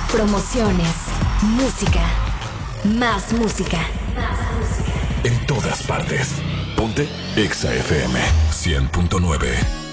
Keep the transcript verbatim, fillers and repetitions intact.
promociones, música, más música. En todas partes. Ponte Exa F M cien punto nueve.